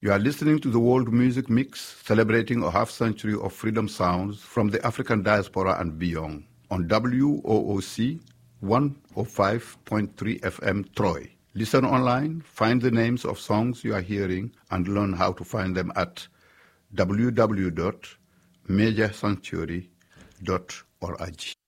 You are listening to the World Music Mix, celebrating a half-century of freedom sounds from the African diaspora and beyond, on WOOC 105.3 FM Troy. Listen online, find the names of songs you are hearing, and learn how to find them at www.mediasanctuary.org.